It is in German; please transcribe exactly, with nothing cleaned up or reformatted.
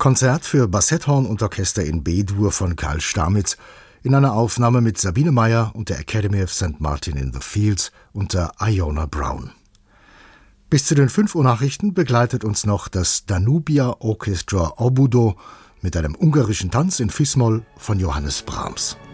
Konzert für Bassetthorn und Orchester in B-Dur von Karl Stamitz in einer Aufnahme mit Sabine Meyer und der Academy of Saint Martin in the Fields unter Iona Brown. Bis zu den fünf Uhr Nachrichten begleitet uns noch das Danubia Orchestra Obudo mit einem ungarischen Tanz in Fis-Moll von Johannes Brahms.